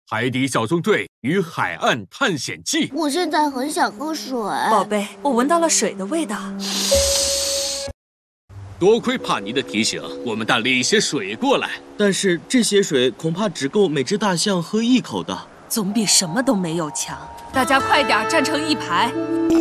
海底小纵队与海岸探险记。 我现在很想喝水。 宝贝，我闻到了水的味道。 多亏帕尼的提醒，我们带了一些水过来。 但是这些水恐怕只够每只大象喝一口的， 总比什么都没有强。大家快点站成一排。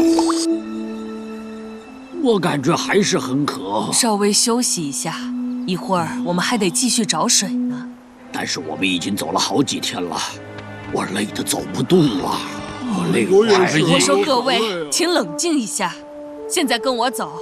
我感觉还是很渴， 稍微休息一下，一会儿我们还得继续找水呢。 但是我们已经走了好几天了，我累得走不动了，我累坏了。 我说各位，请冷静一下，现在跟我走。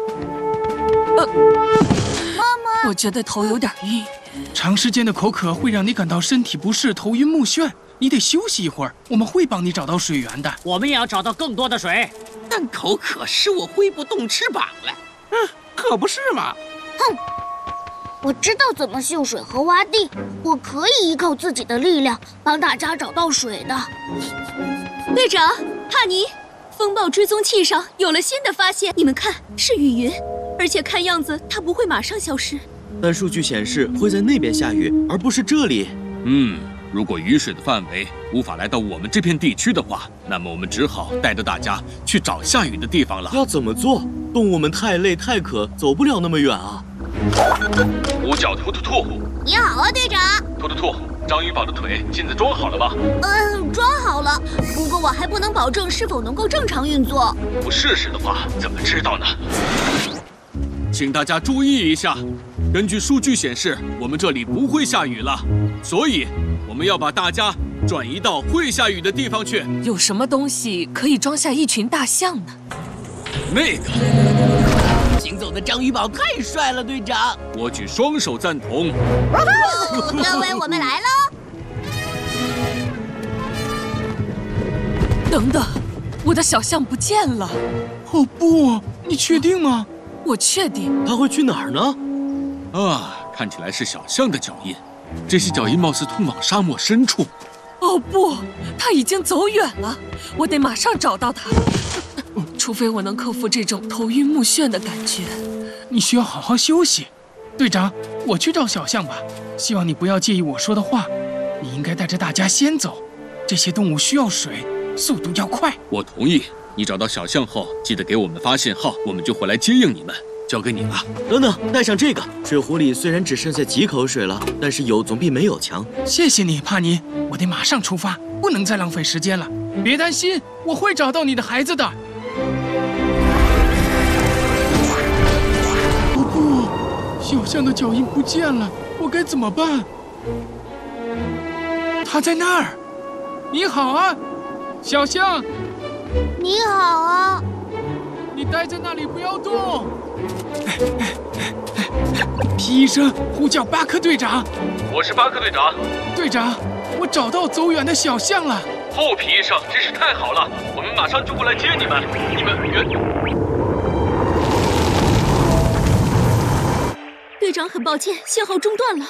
妈妈， 我觉得头有点晕。 长时间的口渴会让你感到身体不适、头晕目眩，你得休息一会儿。我们会帮你找到水源的。 我们也要找到更多的水。 但口渴使我挥不动翅膀了。 可不是嘛！ 哼，我知道怎么秀水和挖地，我可以依靠自己的力量帮大家找到水的。 队长，帕尼，风暴追踪器上有了新的发现，你们看，是雨云，而且看样子它不会马上消失。 但数据显示会在那边下雨，而不是这里。 如果雨水的范围无法来到我们这片地区的话，那么我们只好带着大家去找下雨的地方了。 要怎么做？动物们太累太渴，走不了那么远啊。 五角突突兔， 你好啊，队长。 突突兔，章鱼宝的腿现在装好了吗？ 装好了，不过我还不能保证是否能够正常运作。 不试试的话，怎么知道呢？请大家注意一下，根据数据显示，我们这里不会下雨了，所以我们要把大家转移到会下雨的地方去。 有什么东西可以装下一群大象呢？ 那个行走的章鱼宝太帅了，队长！ 我举双手赞同。 各位，我们来喽！ 等等，我的小象不见了。 哦不，你确定吗？ 我确定。 它会去哪儿呢？ 看起来是小象的脚印，这些脚印貌似通往沙漠深处。 哦不，它已经走远了，我得马上找到它。除非我能克服这种头晕目眩的感觉。 你需要好好休息。队长，我去找小象吧。希望你不要介意我说的话。你应该带着大家先走，这些动物需要水，速度要快。 我同意。你找到小象后，记得给我们发信号，我们就回来接应你们。交给你了。 等等，带上这个。水壶里虽然只剩下几口水了，但是有总比没有强。 谢谢你，帕尼。我得马上出发，不能再浪费时间了。别担心，我会找到你的孩子的。哦不，小象的脚印不见了，我该怎么办？它在那儿。你好啊，小象。 你好啊。 你待在那里不要动。皮医生呼叫巴克队长。 我是巴克队长。 队长，我找到走远的小象了。 哦，皮医生，真是太好了，我们马上就过来接你们。你们队长，很抱歉，信号中断了。